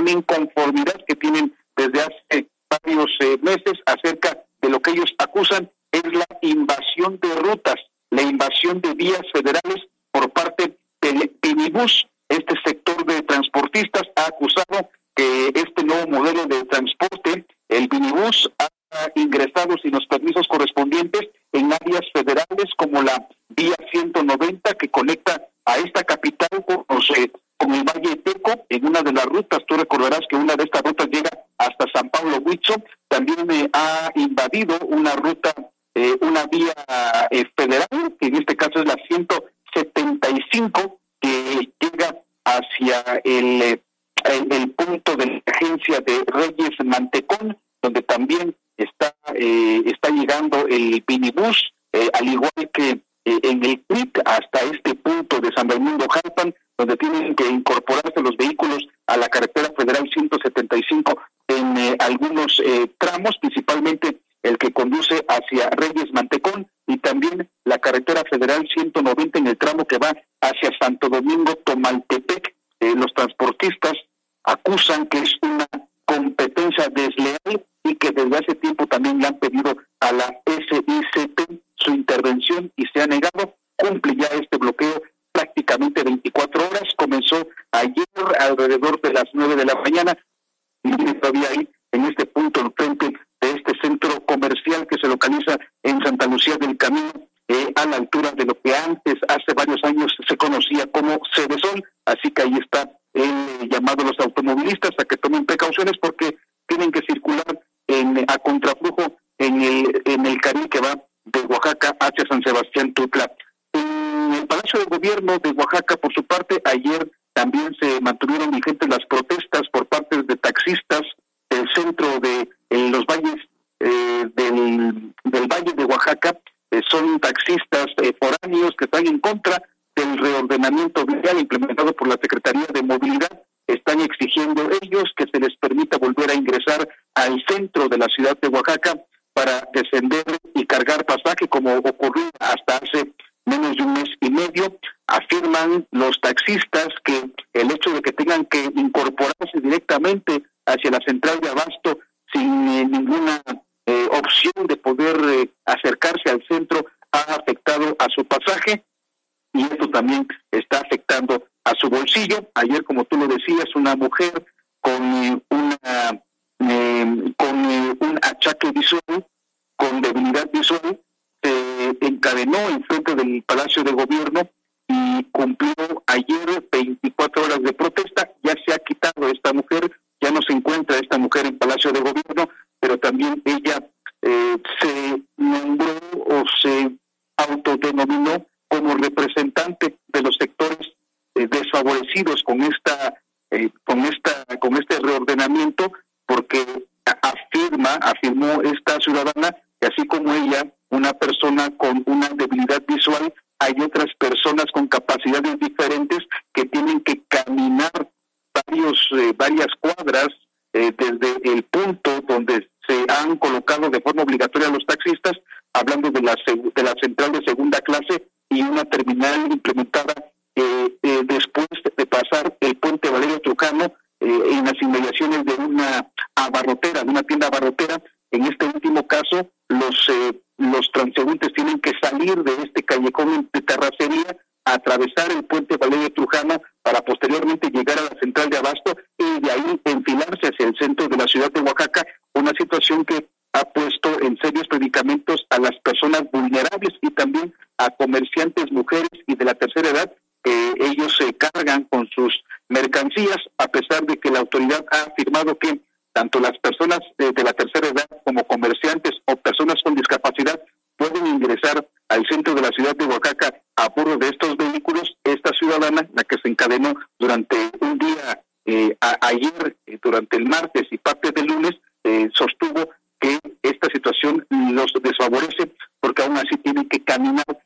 una inconformidad que tienen desde hace varios meses acerca de lo que ellos acusan es la invasión de rutas, la invasión de vías federales por parte del Binibus. Este sector de transportistas ha acusado que este nuevo modelo de transporte, el Binibus, ha ingresado sin los permisos correspondientes en áreas federales como la vía 190 que conecta a esta capital con el Valle de Teco. En una de las rutas, tú recordarás que una de estas rutas llega hasta San Pablo Huicho. También ha invadido una ruta, una vía federal, que en este caso es la 175, que llega hacia el punto de la agencia de Reyes Mantecón, donde también está llegando el Binibus, al igual que en el CRIC hasta este punto de San Bernardo Jalpan, donde tienen que incorporarse los vehículos a la carretera federal 175 en algunos tramos, principalmente el que conduce hacia Reyes Mantecón, y también la carretera federal 190 en el tramo que va hacia Santo Domingo Tomaltepec. Los transportistas acusan que es una competencia desleal y que desde hace tiempo también le han pedido a la SICP su intervención y se ha negado. Cumple ya este bloqueo prácticamente 24 horas. Comenzó ayer alrededor de las 9 de la mañana y todavía ahí en este punto enfrente de este centro comercial que se localiza en Santa Lucía del Camino, a la altura de lo que antes, hace varios años, se conocía como Cedesol. Así que ahí está el llamado a los automovilistas a que tomen precauciones porque tienen que circular a contraflujo en el carril que va de Oaxaca hacia San Sebastián Tutla. En el Palacio de Gobierno de Oaxaca, por su parte, ayer también se mantuvieron vigentes las protestas por parte de taxistas del centro de los valles del Valle de Oaxaca. Son taxistas foráneos que están en contra del reordenamiento vial implementado por la Secretaría de Movilidad. Están exigiendo ellos que se les permita volver a ingresar al centro de la ciudad de Oaxaca para descender y cargar pasaje, como ocurrió hasta hace menos de un mes y medio. Afirman los taxistas que el hecho de que tengan que incorporarse directamente hacia la central de abasto sin ninguna opción de poder acercarse al centro ha afectado a su pasaje y esto también está afectando a su bolsillo. Ayer, como tú lo decías, una mujer con un achaque visual, con debilidad visual, se encadenó enfrente del Palacio de Gobierno y cumplió ayer 24 horas de protesta. Ya se ha quitado esta mujer, ya no se encuentra esta mujer en Palacio de Gobierno, pero también ella se nombró o se autodenominó como representante de los sectores desfavorecidos con este reordenamiento, porque afirmó esta ciudadana que así como ella, una persona con una debilidad visual, hay otras personas con capacidades diferentes que tienen que caminar varias cuadras desde el punto donde se han colocado de forma obligatoria a los taxistas, hablando de la central de segunda clase y una terminal implementada después de pasar el puente Valerio Trujano en las inmediaciones de una tienda abarrotera. En este último caso, los transeúntes tienen que salir de este callejón de terracería, atravesar el puente Valerio Trujano para posteriormente llegar a la central de abasto y de ahí enfilarse hacia el centro de la ciudad de Oaxaca, una situación que ha puesto en serios predicamentos a las personas vulnerables y también a comerciantes mujeres y de la tercera edad. Ellos se cargan con sus mercancías, a pesar de que la autoridad ha afirmado que tanto las personas de la tercera edad como comerciantes o personas con discapacidad pueden ingresar al centro de la ciudad de Oaxaca a bordo de estos vehículos. Esta ciudadana, la que se encadenó durante un día ayer, durante el martes y parte del lunes, sostuvo que esta situación los desfavorece porque aún así tienen que caminar